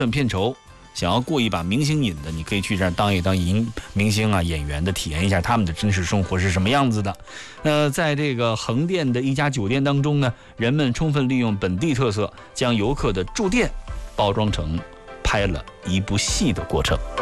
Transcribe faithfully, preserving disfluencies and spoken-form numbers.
片酬，想要过一把明星瘾的，你可以去这儿当一当银明星啊、演员的，体验一下他们的真实生活是什么样子的。呃，在这个横店的一家酒店当中呢，人们充分利用本地特色，将游客的住店包装成拍了一部戏的过程。